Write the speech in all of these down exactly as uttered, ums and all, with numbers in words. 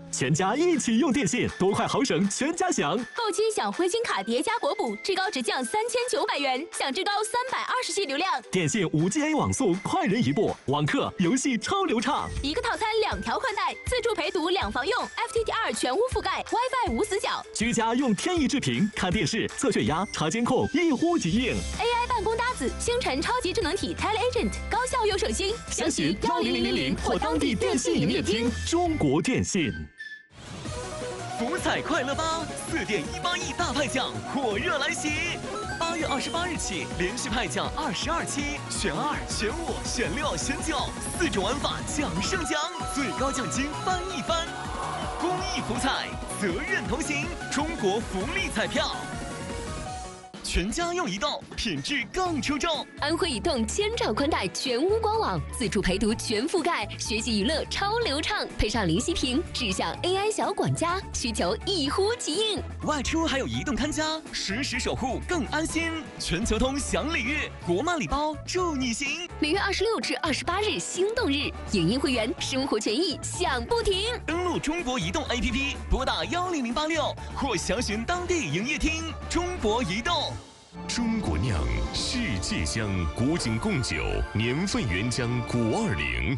全家一起用电信，多快好省，全家享。 购期享灰金卡叠加国补，至高直降三千九百元，享至高三百二十 G 流量。 电信五 G A 网速，快人一步，网课游戏超流畅。 一个套餐两条宽带，自助陪读两房用 ，F T T 二全屋覆盖 ，WiFi 无死角。 居家用天翼智屏看电视、测血压、查监控，一呼即应。 A I 办公搭子，星辰超级智能体 TeleAgent， 高效又省心。 详询幺零零零零或当地电信营业厅。中国电信。 福彩快乐吧，四点一八亿大派奖火热来袭！八月二十八日起，连续派奖二十二期，选二、选五、选六、选九，四种玩法奖胜奖，最高奖金翻一番。公益福彩，责任同行，中国福利彩票。全家用移动，品质更出众。 安徽移动千兆宽带全屋光网，自助陪读全覆盖，学习娱乐超流畅，配上灵犀屏，智享 A I 小管家，需求一呼即应。 外出还有移动看家，实时守护更安心。全球通享礼遇，国漫礼包助你行。 每月二十六至二十八日心动日，影音会员生活权益享不停。 登录中国移动 A P P， 拨打幺零零八六或详询当地营业厅。中国移动。 中国酿，世界香，古井贡酒，年份原浆古二零。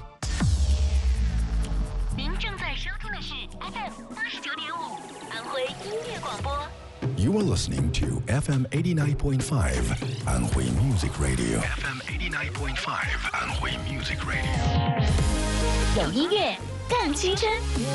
您正在收听的是 F M 八十九点五，安徽音乐广播。 You are listening to F M eighty-nine point five, Anhui Music Radio. F M eighty-nine point five, Anhui Music Radio. 有音乐，更青春。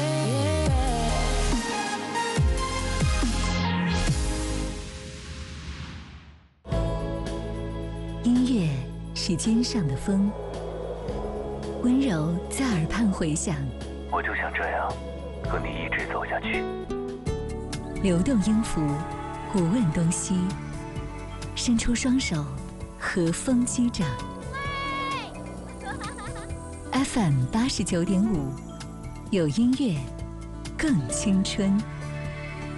音乐是肩上的风，温柔在耳畔回响。 我就想这样和你一直走下去。 流动音符，不问东西，伸出双手，和风击掌。F M 八十九点五，有音乐，更青春。